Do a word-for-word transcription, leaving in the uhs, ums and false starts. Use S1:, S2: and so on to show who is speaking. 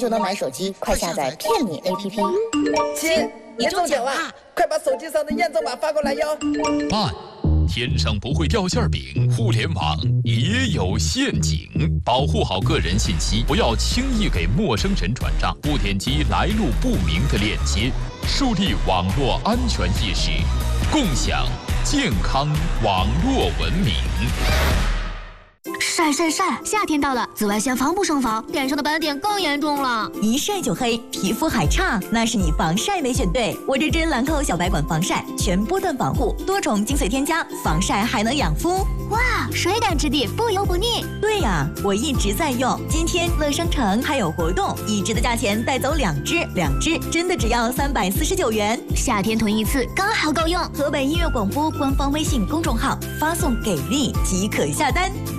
S1: 就能买手机，快下载骗你 A P P。
S2: 亲，你中奖了，快把手机上的验证码发过来哟。
S3: 慢，天上不会掉馅饼，互联网也有陷阱，保护好个人信息，不要轻易给陌生人转账，不点击来路不明的链接，树立网络安全意识，共享健康网络文明。
S4: 晒晒晒！夏天到了，紫外线防不胜防，脸上的斑点更严重了。
S5: 一晒就黑，皮肤还差，那是你防晒没选对。我这支兰蔻小白管防晒，全波段防护，多重精髓添加，防晒还能养肤。
S4: 哇，水感质地，不油不腻。
S5: 对呀，我一直在用。今天乐商城还有活动，一支的价钱带走两支，两支真的只要三百四十九元。
S4: 夏天囤一次刚好够用。
S5: 河北音乐广播官方微信公众号发送给力即可下单。